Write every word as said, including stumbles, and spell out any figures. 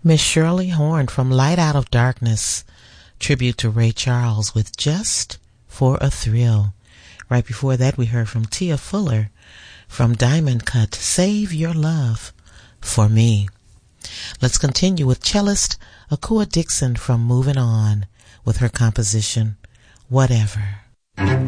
Miss Shirley Horn from Light Out of Darkness, tribute to Ray Charles with Just for a Thrill. Right before that, we heard from Tia Fuller from Diamond Cut, Save Your Love for Me. Let's continue with cellist Akua Dixon from Moving On with her composition, Whatever.